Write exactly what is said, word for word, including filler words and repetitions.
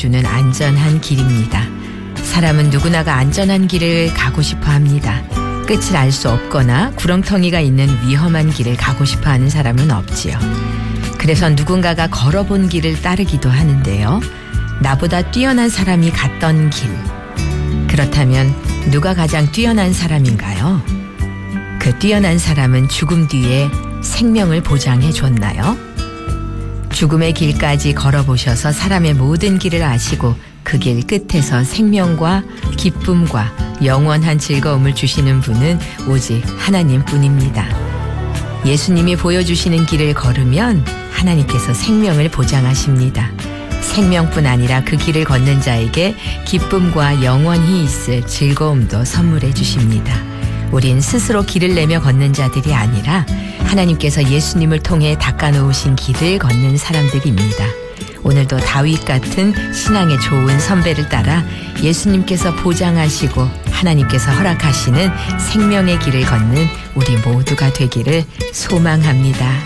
보여주는 안전한 길입니다. 사람은 누구나가 안전한 길을 가고 싶어 합니다. 끝을 알 수 없거나 구렁텅이가 있는 위험한 길을 가고 싶어 하는 사람은 없지요. 그래서 누군가가 걸어본 길을 따르기도 하는데요. 나보다 뛰어난 사람이 갔던 길. 그렇다면 누가 가장 뛰어난 사람인가요? 그 뛰어난 사람은 죽음 뒤에 생명을 보장해 줬나요? 죽음의 길까지 걸어보셔서 사람의 모든 길을 아시고 그 길 끝에서 생명과 기쁨과 영원한 즐거움을 주시는 분은 오직 하나님 뿐입니다. 예수님이 보여주시는 길을 걸으면 하나님께서 생명을 보장하십니다. 생명뿐 아니라 그 길을 걷는 자에게 기쁨과 영원히 있을 즐거움도 선물해 주십니다. 우린 스스로 길을 내며 걷는 자들이 아니라 하나님께서 예수님을 통해 닦아놓으신 길을 걷는 사람들입니다. 오늘도 다윗 같은 신앙의 좋은 선배를 따라 예수님께서 보장하시고 하나님께서 허락하시는 생명의 길을 걷는 우리 모두가 되기를 소망합니다.